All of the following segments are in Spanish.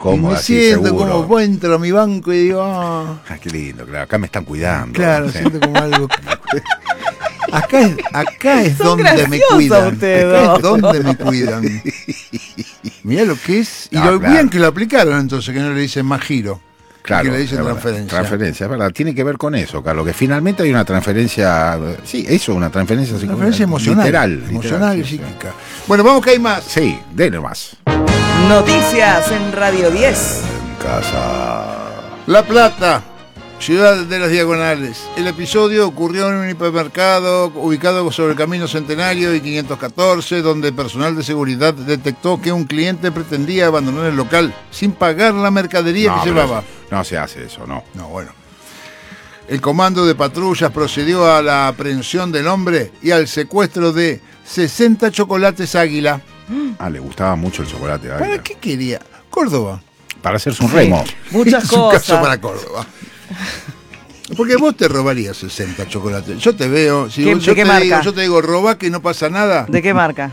cómodo, me así, siento seguro. como entro a mi banco y digo, Ah, qué lindo, claro. Acá me están cuidando. claro, Sí. siento como algo. Acá es Son donde me graciosos cuidan. ustedes Acá dos. es donde me cuidan. Mirá lo que es. Y No, lo claro. bien que lo aplicaron entonces, que no le dicen más giro. Claro, que le dicen es verdad. transferencia. Transferencia, es verdad. Tiene que ver con eso, Carlos, que finalmente hay una transferencia. Sí, eso, una transferencia psicológica. Transferencia emocional. Literal. Emocional y sí, sí. psíquica. Bueno, vamos que hay más. Sí, denle más. Noticias en Radio 10. En casa. La Plata, ciudad de las Diagonales. El episodio ocurrió en un hipermercado ubicado sobre el Camino Centenario y 514, donde personal de seguridad detectó que un cliente pretendía abandonar el local sin pagar la mercadería que pero llevaba. eso- no se hace eso, no. No, bueno. El comando de patrullas procedió a la aprehensión del hombre y al secuestro de 60 chocolates Águila. Ah, le gustaba mucho el chocolate. ¿Para Águila. qué quería? Córdoba. Para hacerse un remo. Muchas Es un cosas. caso para Córdoba. Porque vos te robarías 60 chocolates. Yo te veo. Si ¿Qué- vos- de yo, qué te marca? digo, yo te digo, robá que no pasa nada. ¿De qué marca?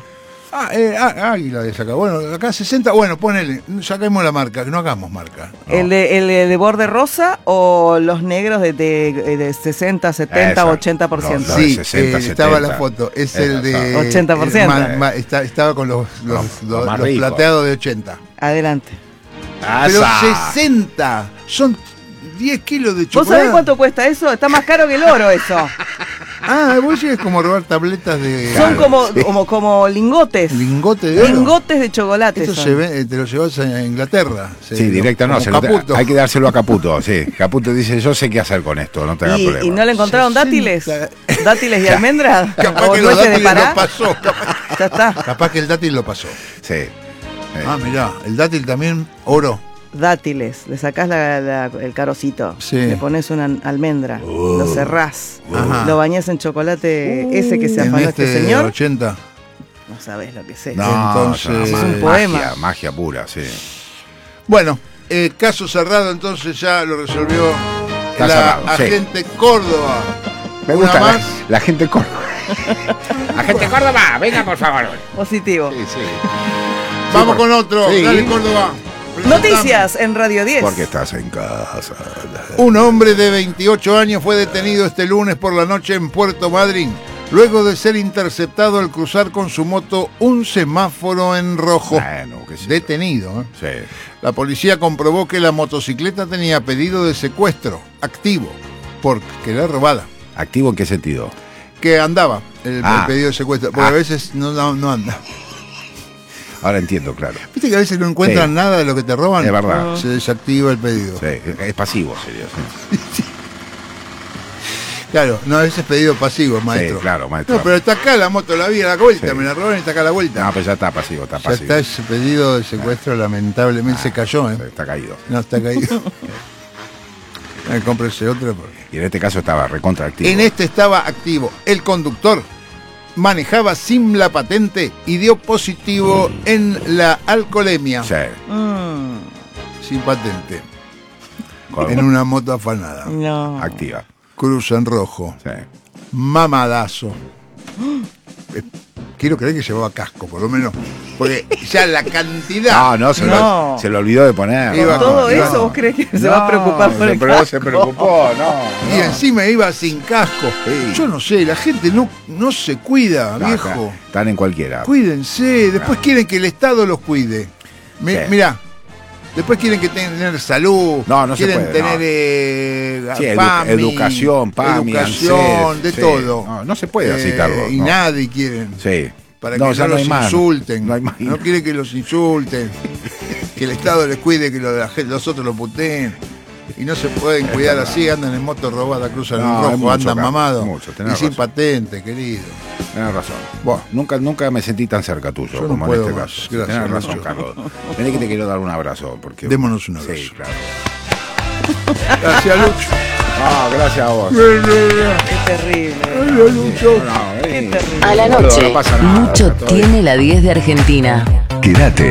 Águila de acá. Bueno, acá 60. Bueno, ponele. Saquemos la marca, que no hagamos marca. No. ¿El de borde rosa o los negros de 60, 70 Esa. o 80%? No, de Sí, 60, estaba 70. la foto. Es Esa, el de. 80%. Estaba con los más rico. plateados de 80. Adelante. Pero ¡Asa! 60. Son 10 kilos de ¿Vos chocolate. sabés cuánto cuesta eso? Está más caro que el oro eso. Ah, vos sí es como robar tabletas de. Son como, sí. como lingotes. Lingote de oro. Lingotes de chocolate. Esto son. se ve, te lo llevas a Inglaterra. Sí, directo no, como Caputo. hay que dárselo a Caputo, sí. Caputo dice, yo sé qué hacer con esto, no te hagas problema. ¿Y no le encontraron 60. dátiles? ¿Dátiles y almendras? Capaz ¿O que los nueces de dátiles Pará? lo pasó. Ya está. Capaz que el dátil lo pasó. Sí. Ah, mirá, el dátil también, oro. Dátiles. Le sacás el carocito. Sí. Le pones una almendra. Lo cerrás. Ajá. Lo bañás en chocolate. Ese que se En afanó este señor. 80. No sabés lo que es. No, Entonces, no, es un poema. Magia pura, sí. Bueno, caso cerrado, entonces ya lo resolvió Está la cerrado, sí. agente Córdoba. Me Una gusta más. la gente Córdoba. Agente Córdoba, venga por favor. Positivo. Sí, sí. Vamos por- con otro. sí. Dale, Córdoba. Presentame. Noticias en Radio 10. Porque estás en casa. Un hombre de 28 años fue detenido este lunes por la noche en Puerto Madryn, luego de ser interceptado al cruzar con su moto un semáforo en rojo. Bueno, qué sé yo. Detenido. Sí. La policía comprobó que la motocicleta tenía pedido de secuestro activo porque era robada. ¿Activo en qué sentido? Que andaba el Ah. pedido de secuestro, porque a veces no anda. Ahora entiendo, claro. Viste que a veces no encuentran Sí. nada de lo que te roban. Es verdad. Se desactiva el pedido. Sí, es pasivo, sería. Sí. Claro, no, ese es pedido pasivo, maestro. Sí, claro, maestro. No, pero está acá la moto, la vi a la vuelta, Sí. me la robaron y está acá a la vuelta. No, pero ya está pasivo, está ya pasivo. está ese pedido de secuestro, lamentablemente se cayó, ¿eh? Está caído. No, está caído. Cómprese otro. Porque... Y en este caso estaba recontra activo. En este estaba activo. El conductor manejaba sin la patente y dio positivo en la alcoholemia. Sí. Sin patente. Con- En una moto afanada. No. Activa. Cruz en rojo. Sí. Mamadazo. Quiero creer que llevaba casco, por lo menos. Porque ya la cantidad. No, No. se lo olvidó de poner. Iba Con todo no, eso, no. ¿vos crees que se va a preocupar por el Pero casco? se preocupó, no. Y encima iba sin casco. Sí. Yo no sé, la gente no se cuida, No, viejo. están en cualquiera. Cuídense, después quieren que el Estado los cuide. Sí. Mirá, después quieren que tener salud, No, no se quieren puede, tener Sí, PAMI, educación, PAMI, educación, ANSES, de sí. todo. No se puede así, Carlos. Y no. nadie quieren. Sí. Para No, que ya no no los hay más. insulten. No hay más. No quieren que los insulten. Que el Estado les cuide, que los otros los puteen. Y no se pueden cuidar así, andan en moto robada, cruzan No, en hay rojo, mucho, andan Carlos, mamados. mucho, Y tenés sin razón. patente, querido. Tenés razón. Buah. Nunca me sentí tan cerca tuyo Yo no como en puedo este más. caso. Gracias, Tenés razón, Lucho. Carlos. Vení que te quiero dar un abrazo. Porque... Démonos un abrazo. Sí, claro. Gracias, Lucho. No, gracias a vos. Qué terrible. No, Qué terrible. A la boludo, noche, no pasa nada, Lucho está todo bien. tiene la 10 de Argentina. Quédate